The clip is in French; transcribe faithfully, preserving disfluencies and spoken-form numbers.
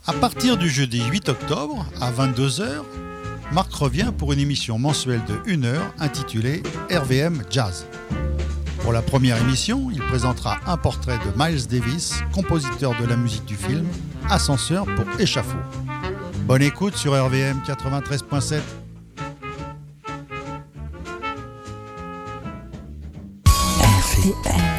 À partir du jeudi huit octobre à vingt-deux heures, Marc revient pour une émission mensuelle de une heure intitulée R V M Jazz. Pour la première émission, il présentera un portrait de Miles Davis, compositeur de la musique du film Ascenseur pour échafaud. Bonne écoute sur R V M quatre-vingt-treize point sept. R V M